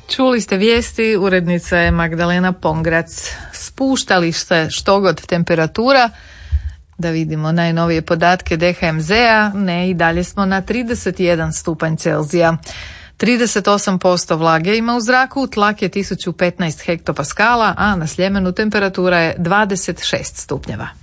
Čuli ste vijesti, urednica je Magdalena Pongrac. Spuštali se štogod temperatura, da vidimo najnovije podatke DHMZ-a, ne, i dalje smo na 31 stupanj Celzija. 38% vlage ima u zraku, tlak je 1015 hektopaskala, a na Sljemenu temperatura je 26 stupnjeva.